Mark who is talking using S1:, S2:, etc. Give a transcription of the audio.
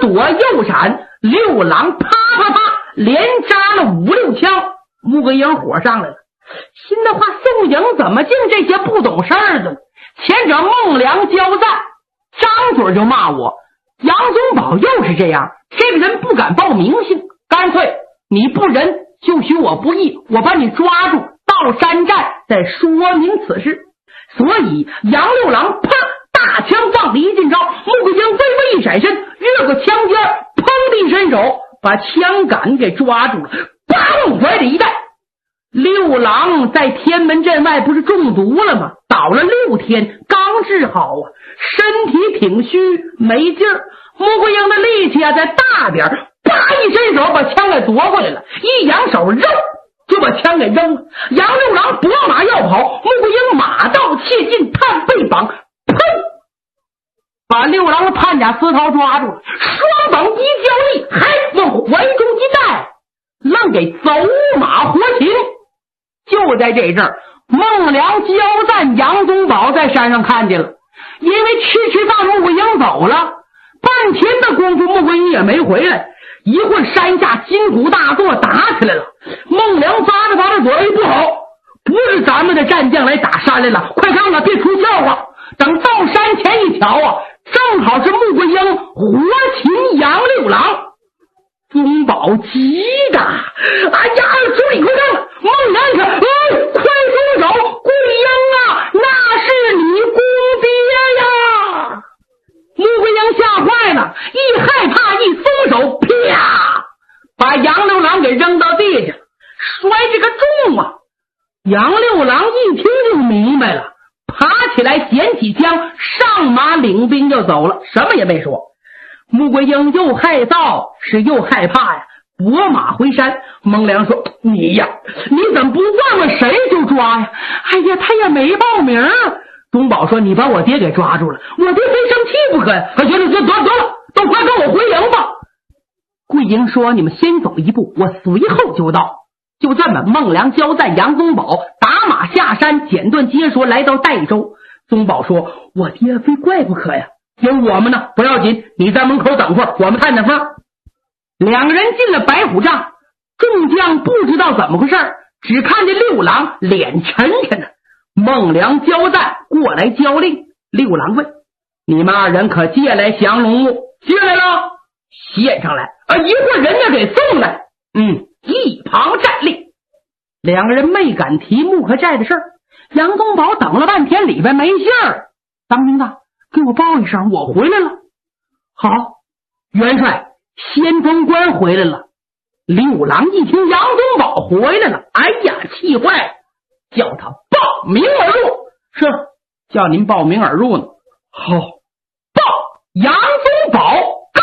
S1: 躲右闪，六郎啪啪啪连扎了5、6枪。穆桂英火上来了，心的话，宋营怎么净这些不懂事儿的？前者孟良交战，张嘴就骂我，杨宗保又是这样，这个人不敢报名姓，干脆你不仁就许我不义，我把你抓住，到山寨再说明此事。所以杨六郎啪大枪放的一进招，穆桂英微微一闪身，越过枪尖，砰地一伸手把枪杆给抓住了，啪往怀里一带。六郎在天门阵外不是中毒了吗？倒了6天，刚治好啊，身体挺虚没劲儿。穆桂英的力气啊再大点，啪一伸手把枪给夺过来了，一扬手扔就把枪给扔了。杨六郎拨马要跑，穆桂英马到切近，探背绑，砰，把六郎的探甲丝绦抓住了，双膀一交力，还往怀中一带，愣给走马活擒。就在这阵儿，孟良交战杨宗保在山上看见了，因为痴把穆桂英走了，半天的功夫穆桂英也没回来。一会儿山下金鼓大作，打起来了。孟良发着嘴，哎，不好，不是咱们的战将来打山来了，快看看，别出笑话。等到山前一瞧啊，正好是穆桂英活擒杨六郎。宗保急的，哎呀，主你快看看，孟良一看，快松手，桂英啊，那是你公爹呀！穆桂英吓坏了，一害怕一松手，啪，把杨六郎给扔到地下，摔这个重啊！杨六郎一听就明白了，爬起来捡起枪，上马领兵就走了，什么也没说。穆桂英又害臊是又害怕呀，拨马回山。孟良说：“你呀，你怎么不问问谁就抓呀？”哎呀，他也没报名。宗保说：“你把我爹给抓住了，我爹非生气不可呀！”行了，得了，都快跟我回营吧。桂英说：“你们先走一步，我随后就到。”就这么，孟良交战杨宗保，打马下山，简短接说来到代州。宗保说：“我爹非怪不可呀。”有我们呢，不要紧，你在门口等会儿，我们探探风。两个人进了白虎帐，众将不知道怎么回事，只看见六郎脸沉沉的。孟良交战过来交令，六郎问：“你们2人可借来降龙木？”“借来了。”“献上来。”“一会儿人家给送来。”“一旁站立。”两个人没敢提木克寨的事儿。杨宗保等了半天，里边没信儿。“当兵的，给我报一声，我回来了。”“好。”“元帅，先锋官回来了。”六郎一听杨宗保回来了，哎呀，气坏了，叫他报名而入。“是，叫您报名而入呢。”“好。”“报杨